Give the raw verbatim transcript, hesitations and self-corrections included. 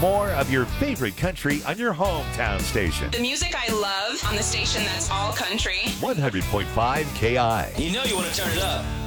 more of your favorite country on your hometown station. The music I love on the station that's all country. one hundred point five K I. You know you want to turn it up.